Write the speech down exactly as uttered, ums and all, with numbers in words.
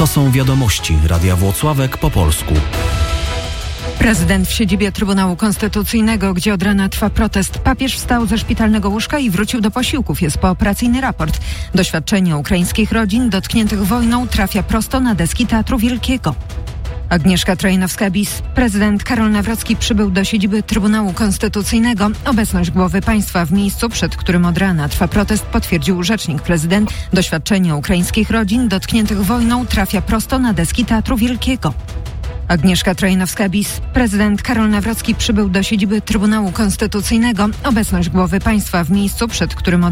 To są wiadomości Radia Włocławek po polsku. Prezydent w siedzibie Trybunału Konstytucyjnego, gdzie od rana trwa protest. Papież wstał ze szpitalnego łóżka i wrócił do posiłków. Jest pooperacyjny raport. Doświadczenie ukraińskich rodzin dotkniętych wojną trafia prosto na deski Teatru Wielkiego. Agnieszka Trojanowska-Bis. Prezydent Karol Nawrocki przybył do siedziby Trybunału Konstytucyjnego. Obecność głowy państwa w miejscu, przed którym od rana trwa protest, potwierdził rzecznik prezydent. Doświadczenie ukraińskich rodzin dotkniętych wojną trafia prosto na deski Teatru Wielkiego. Agnieszka Trojanowska-Bis. Prezydent Karol Nawrocki przybył do siedziby Trybunału Konstytucyjnego. Obecność głowy państwa w miejscu, przed którym od